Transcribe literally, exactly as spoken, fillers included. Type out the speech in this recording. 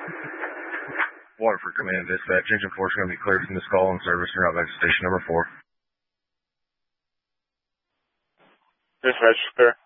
Waterford Command Dispatch. Engine four is going to be cleared from this call and service and route back to station number four. Dispatch, clear.